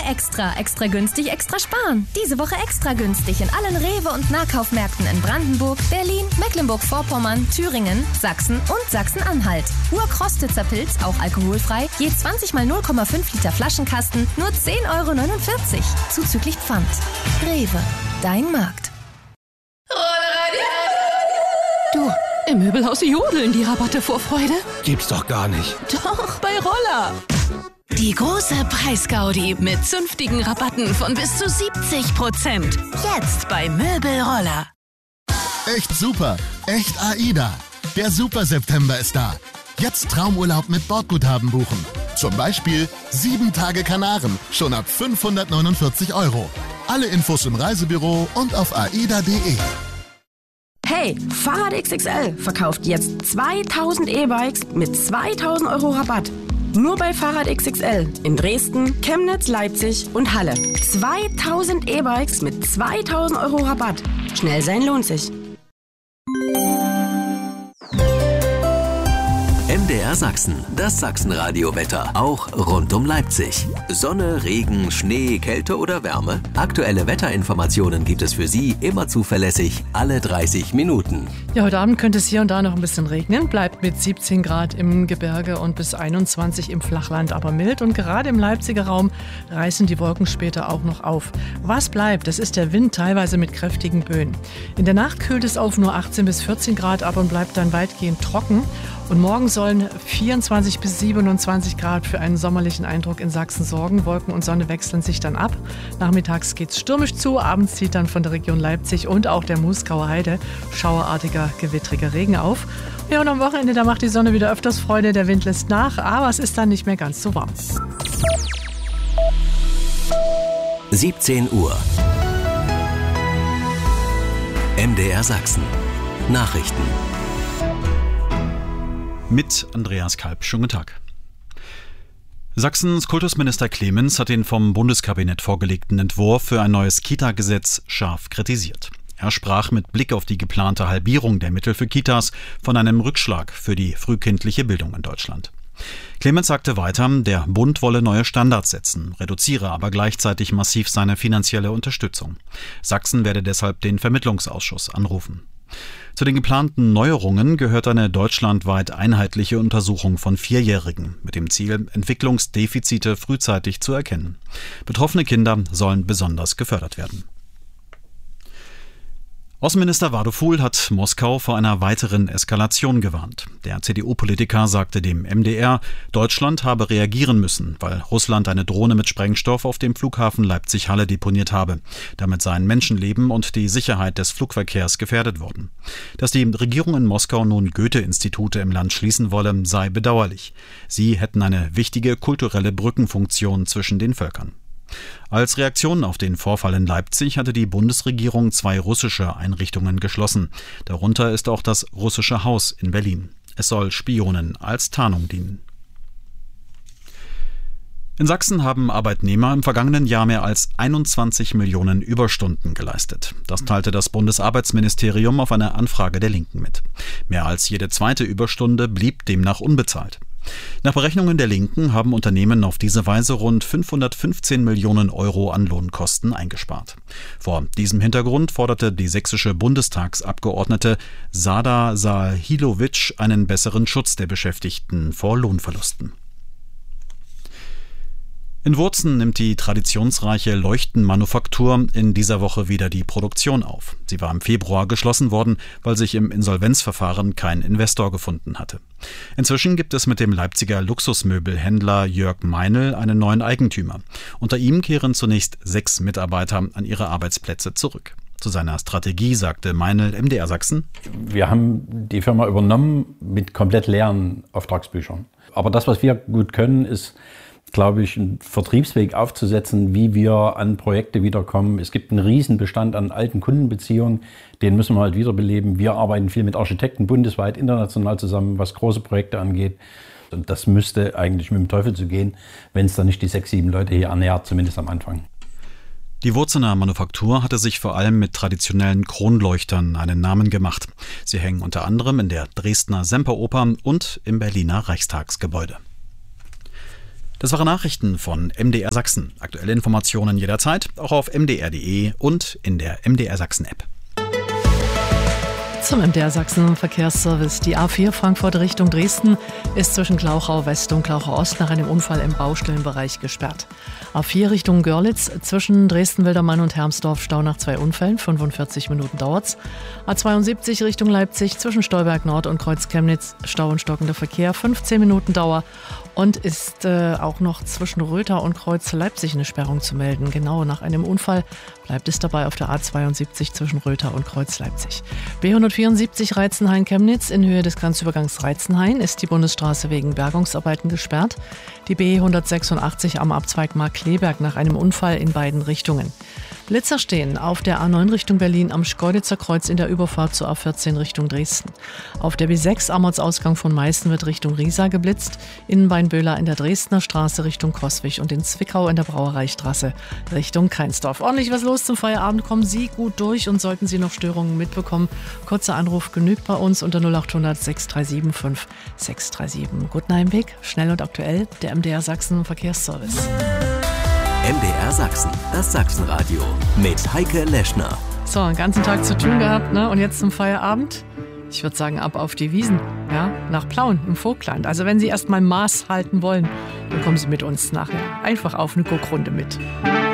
Extra. Extra günstig, extra sparen. Diese Woche extra günstig in allen Rewe- und Nahkaufmärkten in Brandenburg, Berlin, Mecklenburg-Vorpommern, Thüringen, Sachsen und Sachsen-Anhalt. Urkrostitzer Pilz, auch alkoholfrei, je 20 mal 0,5 Liter Flaschenkasten, nur 10,49 €. Zuzüglich Pfand. Rewe, dein Markt. Du, im Möbelhaus jodeln die Rabatte vor Freude. Gibt's doch gar nicht. Doch, bei Roller. Die große Preisgaudi mit zünftigen Rabatten von bis zu 70%. Jetzt bei Möbelroller. Echt super, echt AIDA. Der Super September ist da. Jetzt Traumurlaub mit Bordguthaben buchen. Zum Beispiel 7 Tage Kanaren, schon ab 549 €. Alle Infos im Reisebüro und auf aida.de. Hey, Fahrrad XXL verkauft jetzt 2000 E-Bikes mit 2000 € Rabatt. Nur bei Fahrrad XXL in Dresden, Chemnitz, Leipzig und Halle. 2000 E-Bikes mit 2000 € Rabatt. Schnell sein lohnt sich. MDR Sachsen, das Sachsenradio-Wetter, auch rund um Leipzig. Sonne, Regen, Schnee, Kälte oder Wärme? Aktuelle Wetterinformationen gibt es für Sie immer zuverlässig, alle 30 Minuten. Ja, heute Abend könnte es hier und da noch ein bisschen regnen, bleibt mit 17 Grad im Gebirge und bis 21 im Flachland aber mild. Und gerade im Leipziger Raum reißen die Wolken später auch noch auf. Was bleibt, das ist der Wind, teilweise mit kräftigen Böen. In der Nacht kühlt es auf nur 18 bis 14 Grad ab und bleibt dann weitgehend trocken. Und morgen sollen 24 bis 27 Grad für einen sommerlichen Eindruck in Sachsen sorgen. Wolken und Sonne wechseln sich dann ab. Nachmittags geht es stürmisch zu, abends zieht dann von der Region Leipzig und auch der Muskauer Heide schauerartiger, gewittriger Regen auf. Ja, und am Wochenende, da macht die Sonne wieder öfters Freude, der Wind lässt nach, aber es ist dann nicht mehr ganz so warm. 17 Uhr. MDR Sachsen. Nachrichten. Mit Andreas Kalb. Schönen guten Tag. Sachsens Kultusminister Clemens hat den vom Bundeskabinett vorgelegten Entwurf für ein neues Kita-Gesetz scharf kritisiert. Er sprach mit Blick auf die geplante Halbierung der Mittel für Kitas von einem Rückschlag für die frühkindliche Bildung in Deutschland. Clemens sagte weiter, der Bund wolle neue Standards setzen, reduziere aber gleichzeitig massiv seine finanzielle Unterstützung. Sachsen werde deshalb den Vermittlungsausschuss anrufen. Zu den geplanten Neuerungen gehört eine deutschlandweit einheitliche Untersuchung von Vierjährigen mit dem Ziel, Entwicklungsdefizite frühzeitig zu erkennen. Betroffene Kinder sollen besonders gefördert werden. Außenminister Wadopul hat Moskau vor einer weiteren Eskalation gewarnt. Der CDU-Politiker sagte dem MDR, Deutschland habe reagieren müssen, weil Russland eine Drohne mit Sprengstoff auf dem Flughafen Leipzig-Halle deponiert habe. Damit seien Menschenleben und die Sicherheit des Flugverkehrs gefährdet worden. Dass die Regierung in Moskau nun Goethe-Institute im Land schließen wolle, sei bedauerlich. Sie hätten eine wichtige kulturelle Brückenfunktion zwischen den Völkern. Als Reaktion auf den Vorfall in Leipzig hatte die Bundesregierung 2 russische Einrichtungen geschlossen. Darunter ist auch das Russische Haus in Berlin. Es soll Spionen als Tarnung dienen. In Sachsen haben Arbeitnehmer im vergangenen Jahr mehr als 21 Millionen Überstunden geleistet. Das teilte das Bundesarbeitsministerium auf eine Anfrage der Linken mit. Mehr als jede zweite Überstunde blieb demnach unbezahlt. Nach Berechnungen der Linken haben Unternehmen auf diese Weise rund 515 Millionen € an Lohnkosten eingespart. Vor diesem Hintergrund forderte die sächsische Bundestagsabgeordnete Sada Sahilovic einen besseren Schutz der Beschäftigten vor Lohnverlusten. In Wurzen nimmt die traditionsreiche Leuchtenmanufaktur in dieser Woche wieder die Produktion auf. Sie war im Februar geschlossen worden, weil sich im Insolvenzverfahren kein Investor gefunden hatte. Inzwischen gibt es mit dem Leipziger Luxusmöbelhändler Jörg Meinl einen neuen Eigentümer. Unter ihm kehren zunächst 6 Mitarbeiter an ihre Arbeitsplätze zurück. Zu seiner Strategie sagte Meinl MDR Sachsen: Wir haben die Firma übernommen mit komplett leeren Auftragsbüchern. Aber das, was wir gut können, ist, glaube ich, einen Vertriebsweg aufzusetzen, wie wir an Projekte wiederkommen. Es gibt einen riesen Bestand an alten Kundenbeziehungen, den müssen wir halt wiederbeleben. Wir arbeiten viel mit Architekten bundesweit, international zusammen, was große Projekte angeht. Und das müsste eigentlich mit dem Teufel zugehen, wenn es dann nicht die 6, 7 Leute hier ernährt, zumindest am Anfang. Die Wurzener Manufaktur hatte sich vor allem mit traditionellen Kronleuchtern einen Namen gemacht. Sie hängen unter anderem in der Dresdner Semperoper und im Berliner Reichstagsgebäude. Das waren Nachrichten von MDR Sachsen. Aktuelle Informationen jederzeit, auch auf mdr.de und in der MDR Sachsen App. Zum MDR Sachsen Verkehrsservice. Die A4 Frankfurt Richtung Dresden ist zwischen Glauchau West und Glauchau Ost nach einem Unfall im Baustellenbereich gesperrt. A4 Richtung Görlitz zwischen Dresden-Wildermann und Hermsdorf Stau nach 2 Unfällen, 45 Minuten dauert's. A72 Richtung Leipzig zwischen Stolberg Nord und Kreuz Chemnitz Stau und stockender Verkehr, 15 Minuten Dauer. Und ist auch noch zwischen Rötha und Kreuz Leipzig eine Sperrung zu melden. Genau nach einem Unfall bleibt es dabei auf der A72 zwischen Rötha und Kreuz Leipzig. B174 Reitzenhain-Chemnitz in Höhe des Grenzübergangs Reitzenhain ist die Bundesstraße wegen Bergungsarbeiten gesperrt. Die B186 am Abzweig Markkleeberg nach einem Unfall in beiden Richtungen. Blitzer stehen auf der A9 Richtung Berlin am Schkeuditzer Kreuz in der Überfahrt zur A14 Richtung Dresden. Auf der B6 am Ortsausgang von Meißen wird Richtung Riesa geblitzt, in Weinböhler in der Dresdner Straße Richtung Coswig und in Zwickau in der Brauereistraße Richtung Keinsdorf. Ordentlich was los zum Feierabend, kommen Sie gut durch und sollten Sie noch Störungen mitbekommen, kurzer Anruf genügt bei uns unter 0800 637 5637. Guten Heimweg, schnell und aktuell, der MDR Sachsen Verkehrsservice. MDR Sachsen, das Sachsenradio mit Heike Leschner. So, einen ganzen Tag zu tun gehabt, ne? Und jetzt zum Feierabend. Ich würde sagen, ab auf die Wiesen, ja, nach Plauen im Vogtland. Also wenn Sie erst mal Maß halten wollen, dann kommen Sie mit uns nachher einfach auf eine Guckrunde mit.